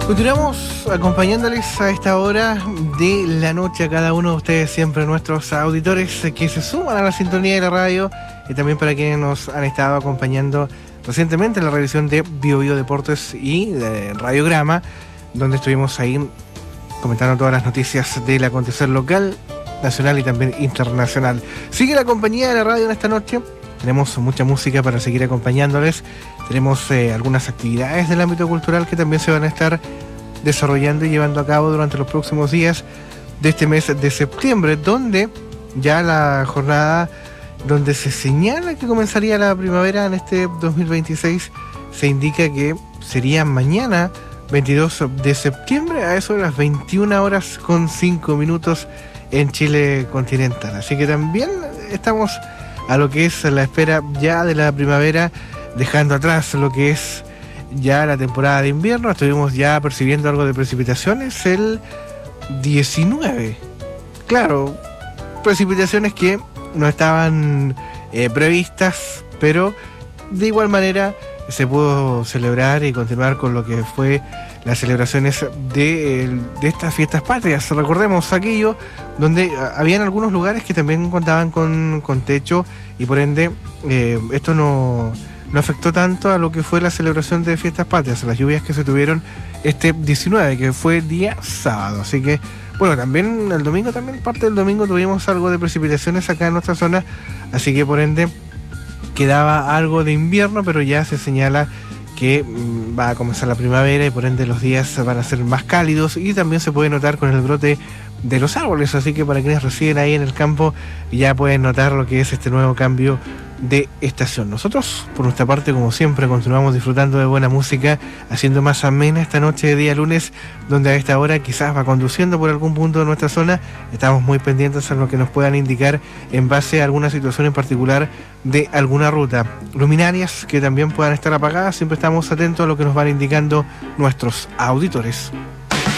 Continuamos acompañándoles a esta hora de la noche a cada uno de ustedes, siempre nuestros auditores que se suman a la sintonía de la radio, y también para quienes nos han estado acompañando recientemente en la revisión de Bio Bio Deportes y de Radiograma, donde estuvimos ahí comentando todas las noticias del acontecer local, nacional y también internacional. Sigue la compañía de la radio en esta noche. Tenemos mucha música para seguir acompañándoles. Tenemos algunas actividades del ámbito cultural que también se van a estar desarrollando y llevando a cabo durante los próximos días de este mes de septiembre, donde ya la jornada donde se señala que comenzaría la primavera en este 2026 se indica que sería mañana 22 de septiembre a eso de las 21 horas con 5 minutos en Chile continental. Así que también estamos a lo que es la espera ya de la primavera, dejando atrás lo que es ya la temporada de invierno. Estuvimos ya percibiendo algo de precipitaciones el 19. Claro, precipitaciones que no estaban previstas, pero de igual manera se pudo celebrar y continuar con lo que fue las celebraciones de estas fiestas patrias. Recordemos aquello donde habían algunos lugares que también contaban con techo y por ende esto no afectó tanto a lo que fue la celebración de fiestas patrias, las lluvias que se tuvieron este 19, que fue día sábado. Así que, bueno, también el domingo, parte del domingo tuvimos algo de precipitaciones acá en nuestra zona, así que por ende quedaba algo de invierno, pero ya se señala que va a comenzar la primavera y por ende los días van a ser más cálidos y también se puede notar con el brote de los árboles, así que para quienes residen ahí en el campo ya pueden notar lo que es este nuevo cambio de estación. Nosotros, por nuestra parte, como siempre, continuamos disfrutando de buena música, haciendo más amena esta noche de día lunes, donde a esta hora quizás va conduciendo por algún punto de nuestra zona. Estamos muy pendientes a lo que nos puedan indicar en base a alguna situación en particular de alguna ruta. Luminarias que también puedan estar apagadas, siempre estamos atentos a lo que nos van indicando nuestros auditores.